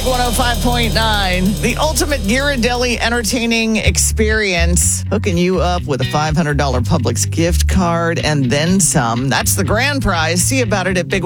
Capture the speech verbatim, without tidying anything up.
one oh five point nine, the ultimate Ghirardelli entertaining experience, hooking you up with a five hundred dollars Publix gift card and then some. That's the grand prize. See about it at Big